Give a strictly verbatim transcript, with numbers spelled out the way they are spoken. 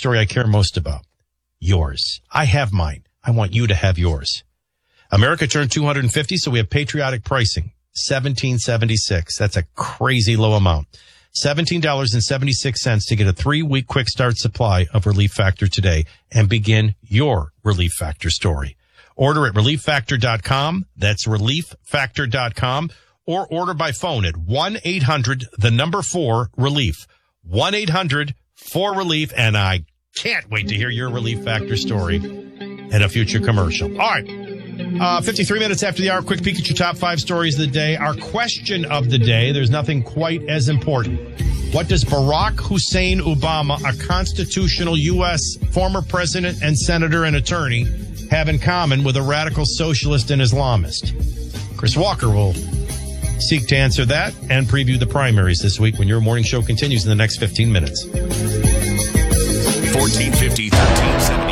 story I care most about. Yours. I have mine. I want you to have yours. America turned two hundred fifty, so we have patriotic pricing. seventeen seventy-six. That's a crazy low amount. seventeen dollars and seventy-six cents to get a three-week quick start supply of Relief Factor today and begin your Relief Factor story. Order at relief factor dot com. That's relief factor dot com. Or order by phone at one eight hundred, the number four, relief. one eight hundred four relief. And I can't wait to hear your Relief Factor story in a future commercial. All right. Uh, fifty-three minutes after the hour, quick peek at your top five stories of the day. Our question of the day, there's nothing quite as important. What does Barack Hussein Obama, a constitutional U S former president and senator and attorney, have in common with a radical socialist and Islamist? Chris Walker will seek to answer that and preview the primaries this week when your morning show continues in the next fifteen minutes. fourteen fifty, thirteen seventy